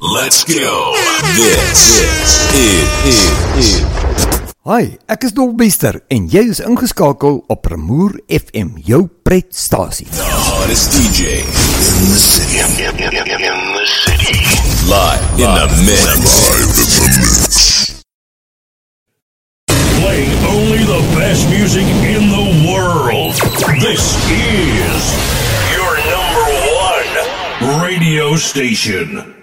Let's go. This is. Hi, ek is Dolbester en jy is ingeskakel op Remoer FM, jou pretstasie. The hottest DJ in the city. In the city. Live in the mix. Playing only the best music in the world. This is your number one radio station.